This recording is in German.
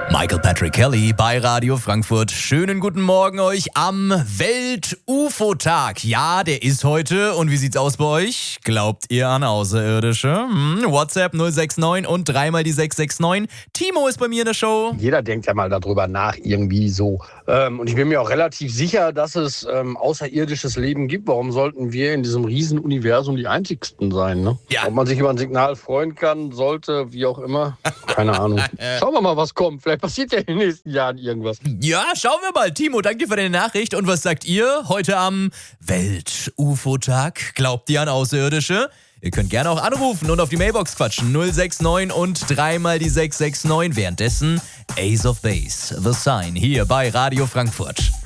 Michael Patrick Kelly bei Radio Frankfurt. Schönen guten Morgen euch am Welt-UFO-Tag. Ja, der ist heute. Und wie sieht's aus bei euch? Glaubt ihr an Außerirdische? WhatsApp 069 und dreimal die 669. Timo ist bei mir in der Show. Jeder denkt ja mal darüber nach, irgendwie so. Und ich bin mir auch relativ sicher, dass es außerirdisches Leben gibt. Warum sollten wir in diesem Riesenuniversum die Einzigsten sein? Ne? Ja. Ob man sich über ein Signal freuen kann, sollte, wie auch immer. Keine Ahnung. Schauen wir mal, was kommt. Vielleicht passiert ja in den nächsten Jahren irgendwas. Ja, schauen wir mal. Timo, danke für deine Nachricht. Und was sagt ihr heute am Welt-UFO-Tag? Glaubt ihr an Außerirdische? Ihr könnt gerne auch anrufen und auf die Mailbox quatschen. 069 und dreimal die 669. Währenddessen Ace of Base, The Sign, hier bei Radio Frankfurt.